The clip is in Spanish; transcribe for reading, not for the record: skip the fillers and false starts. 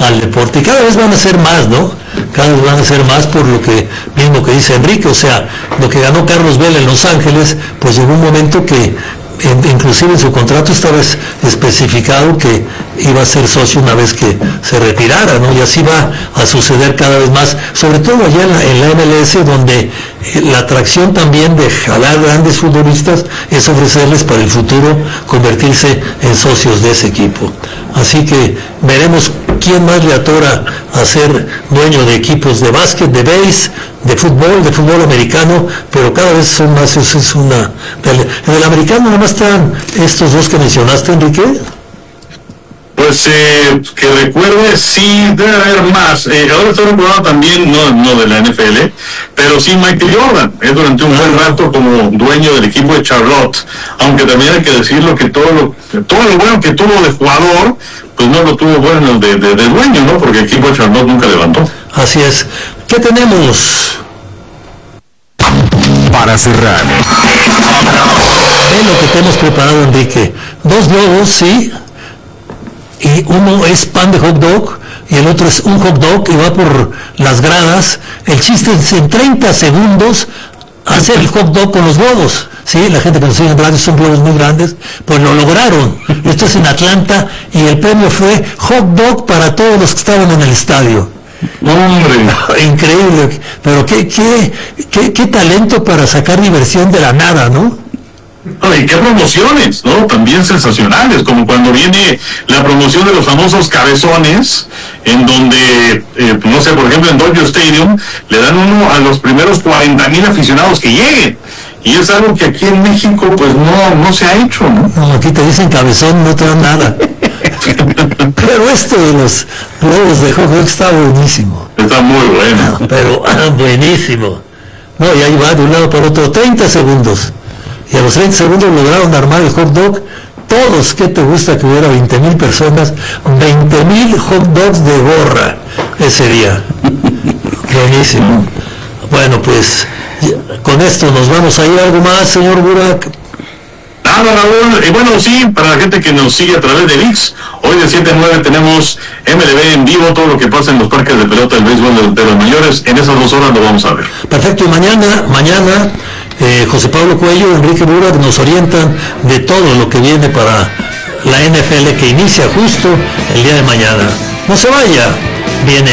al deporte. Y cada vez van a ser más, ¿no? Cada vez van a ser más por lo que mismo que dice Enrique, o sea, lo que ganó Carlos Vela en Los Ángeles, pues llegó un momento que inclusive en su contrato estaba especificado que iba a ser socio una vez que se retirara, ¿no? Y así va a suceder cada vez más, sobre todo allá en la MLS, donde la atracción también de jalar grandes futbolistas es ofrecerles para el futuro convertirse en socios de ese equipo. Así que veremos quién más le atora a ser dueño de equipos de básquet, de béis, de fútbol americano, pero cada vez son más. Eso es una... En el americano nada más están estos dos que mencionaste, Enrique. Pues que recuerde, sí, debe haber más. Ahora está recordando también, no de la NFL, pero sí Michael Jordan, durante un buen rato como dueño del equipo de Charlotte, aunque también hay que decirlo que todo lo bueno que tuvo de jugador, pues no lo tuvo bueno de dueño, ¿no? Porque el equipo de Charlotte nunca levantó. Así es. ¿Qué tenemos? Para cerrar, Es lo que te hemos preparado, Enrique. 2 globos, sí, y uno es pan de hot dog y el otro es un hot dog y va por las gradas. El chiste es en 30 segundos hacer el hot dog con los globos. Sí, la gente que nos sigue en radio son globos muy grandes, pues lo lograron. Esto es en Atlanta y el premio fue hot dog para todos los que estaban en el estadio. ¡Hombre! Increíble, pero qué talento para sacar diversión de la nada, ¿no? Y qué promociones, ¿no? También sensacionales, como cuando viene la promoción de los famosos cabezones, en donde, no sé, por ejemplo en Dodger Stadium, le dan uno a los primeros 40,000 aficionados que lleguen. Y es algo que aquí en México, pues no se ha hecho, ¿no? No, aquí te dicen cabezón, no te dan nada. Pero esto de los globos de hot dog está buenísimo. Está muy bueno. Pero buenísimo. No, y ahí va de un lado para otro, 30 segundos. Y a los 30 segundos lograron armar el hot dog. Todos, ¿qué te gusta que hubiera 20,000 personas? 20,000 hot dogs de gorra ese día. Buenísimo. Bueno, pues con esto nos vamos a ir. ¿Algo más, señor Burak? Nada, Raúl. Y bueno, sí, para la gente que nos sigue a través de ViX, hoy de 7 a 9 tenemos MLB en vivo, todo lo que pasa en los parques de pelota del béisbol de los mayores. En esas 2 horas lo vamos a ver. Perfecto, y mañana José Pablo Cuello y Enrique Burak nos orientan de todo lo que viene para la NFL que inicia justo el día de mañana. No se vaya, viene